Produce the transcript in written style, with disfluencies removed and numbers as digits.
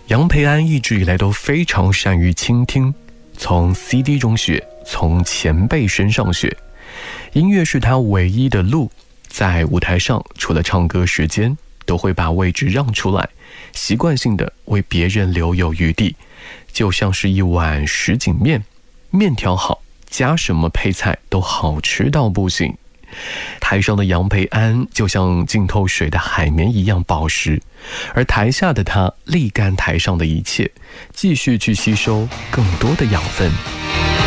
杨培安一直以来都非常善于倾听，从 CD 中学，从前辈身上学。音乐是他唯一的路，在舞台上除了唱歌时间，都会把位置让出来，习惯性的为别人留有余地，就像是一碗什锦面，面条好，加什么配菜都好吃到不行。台上的杨培安就像浸透水的海绵一样保湿，而台下的他沥干台上的一切，继续去吸收更多的养分。